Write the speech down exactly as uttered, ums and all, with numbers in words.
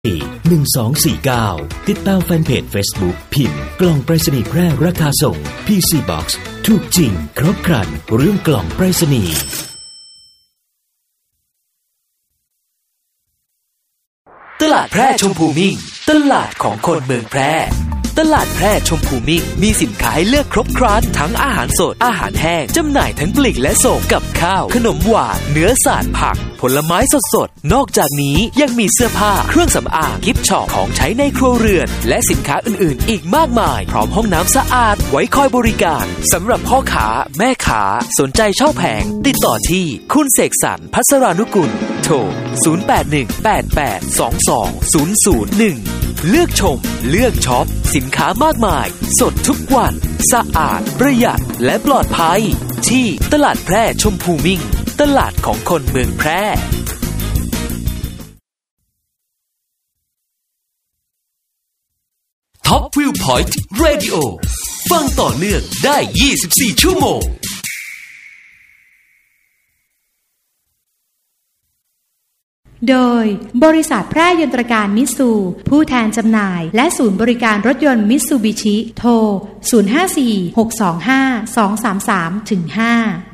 หนึ่งสองสี่เก้าติดตามแฟนเพจ Facebook พิมพ์กล่องไปรษณีย์แพร่ราคาส่ง พี ซี Box ถูกจริงครบครันเรื่องกล่องไปรษณีย์ตลาดแพร่ชมพูมิ่งตลาดของคนเมืองแพร่ตลาดแพร่ชมพูมิ่งมีสินค้าให้เลือกครบครันทั้งอาหารสดอาหารแห้งจำหน่ายทั้งปลีกและส่งกับข้าวขนมหวานเนื้อสัตว์ผักผลไม้สดๆนอกจากนี้ยังมีเสื้อผ้าเครื่องสำอางกิฟต์ช็อปของใช้ในครัวเรือนและสินค้าอื่นๆอีกมากมายพร้อมห้องน้ำสะอาดไว้คอยบริการสำหรับพ่อค้าแม่ค้าสนใจเช่าแผงติดต่อที่คุณเสกสรรพัสรานุกุลโทรศูนย์ แปด หนึ่ง แปด แปด สอง สอง ศูนย์ ศูนย์ หนึ่งเลือกชมเลือกช็อปสินค้ามากมายสดทุกวันสะอาดประหยัดและปลอดภัยที่ตลาดแพร่ชมพูมิ่งตลาดของคนเมืองแพร่ท็อปวิวพอยต์เรดิโอฟังต่อเนื่องได้ยี่สิบสี่ชั่วโมงโดยบริษัทแพร่ยนตรการมิตซูผู้แทนจำหน่ายและศูนย์บริการรถยนต์มิตซูบิชิโทรศูนย์ ห้า สี่ หก สอง ห้า สอง สาม สาม ห้า